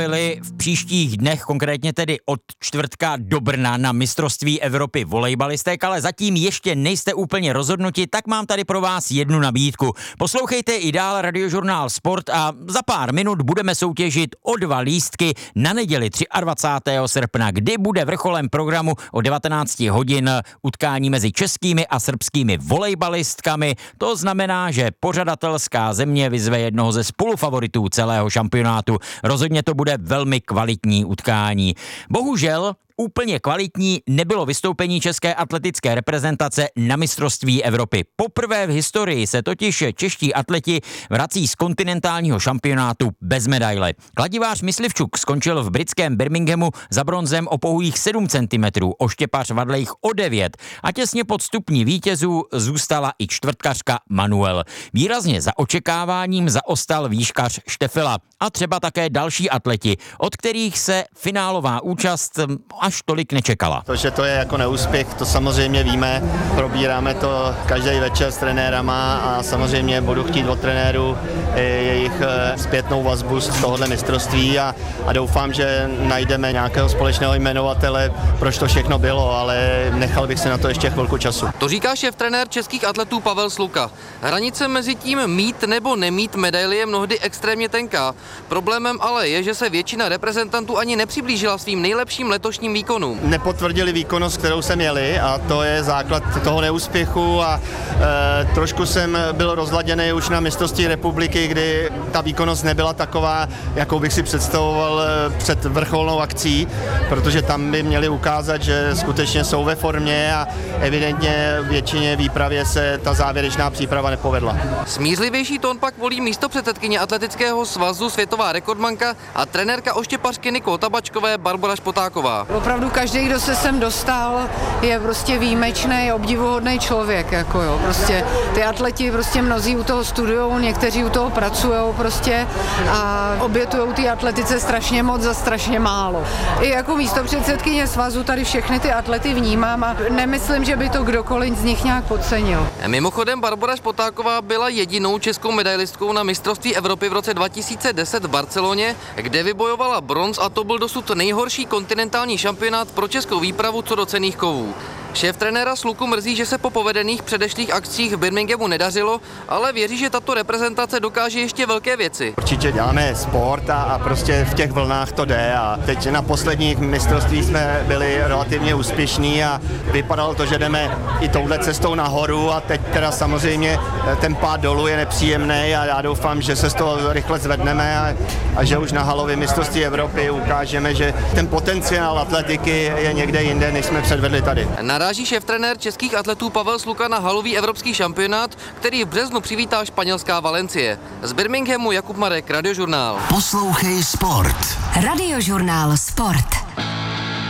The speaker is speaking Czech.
v příštích dnech, konkrétně tedy od čtvrtka do Brna na mistrovství Evropy volejbalistek, ale zatím ještě nejste úplně rozhodnuti, tak mám tady pro vás jednu nabídku. Poslouchejte i dál Radiožurnál Sport a za pár minut budeme soutěžit o 2 lístky na neděli 23. srpna, kdy bude vrcholem programu o 19 hodin utkání mezi českými a srbskými volejbalistkami. To znamená, že pořadatelská země vyzve jednoho ze spolufavoritů celého šampionátu. Rozhodně to bude velmi kvalitní utkání. Bohužel úplně kvalitní nebylo vystoupení české atletické reprezentace na mistrovství Evropy. Poprvé v historii se totiž čeští atleti vrací z kontinentálního šampionátu bez medaile. Kladivář Myslivčuk skončil v britském Birminghamu za bronzem o pouhých 7 cm, oštěpař Vadlejch o 9 a těsně pod stupní vítězů zůstala i čtvrtkařka Manuel. Výrazně za očekáváním zaostal výškař Štefela a třeba také další atleti, od kterých se finálová účast až tolik nečekala. To, že to je jako neúspěch, to samozřejmě víme, probíráme to každý večer s trenérama a samozřejmě budu chtít od trenérů jejich zpětnou vazbu z tohohle mistrovství a doufám, že najdeme nějakého společného jmenovatele, proč to všechno bylo, ale nechal bych se na to ještě chvilku času. To říká šéftrenér českých atletů Pavel Sluka. Hranice mezi tím mít nebo nemít medaili je mnohdy extrémně tenká. Problémem ale je, že se většina reprezentantů ani nepřiblížila svým nejlepším letošním výkonům. Nepotvrdili výkonnost, kterou jsem měli a to je základ toho neúspěchu a trošku jsem byl rozladěný už na mistrovství republiky, kdy ta výkonnost nebyla taková, jakou bych si představoval před vrcholnou akcí, protože tam by měli ukázat, že skutečně jsou ve formě a evidentně většině výpravě se ta závěrečná příprava nepovedla. Smířlivější tón pak volí místopředsedkyně Atletického svazu, světová rekordmanka a trenérka oštěpařky Nikol Tabačkové Barbora Špotáková. Opravdu každý, kdo se sem dostal, je prostě výjimečný, obdivuhodný člověk, jako jo, prostě ty atleti prostě mnozí u toho studujou, někteří u toho pracujou prostě a obětujou ty atletice strašně moc za strašně málo. I jako místopředsedkyně svazu tady všechny ty atlety vnímám a nemyslím, že by to kdokoliv z nich nějak podcenil. Mimochodem Barbora Špotáková byla jedinou českou medailistkou na mistrovství Evropy v roce 2010 v Barceloně, kde vybojovala bronz a to byl dosud nejhorší kontinentální šampionát pro českou výpravu co do cenných kovů. Šéf trenéra Sluku mrzí, že se po povedených předešlých akcích v Birminghamu nedařilo, ale věří, že tato reprezentace dokáže ještě velké věci. Určitě děláme sport a prostě v těch vlnách to jde a teď na posledních mistrovství jsme byli relativně úspěšní a vypadalo to, že jdeme i touhle cestou nahoru a teď teda samozřejmě ten pád dolů je nepříjemný a já doufám, že se z toho rychle zvedneme a že už na halovém mistrovství Evropy ukážeme, že ten potenciál atletiky je někde jinde, než jsme předvedli tady. Naráží šéftrenér českých atletů Pavel Sluka na halový evropský šampionát, který v březnu přivítá španělská Valencie. Z Birminghamu Jakub Marek, Radiožurnál. Poslouchej sport. Radiožurnál Sport.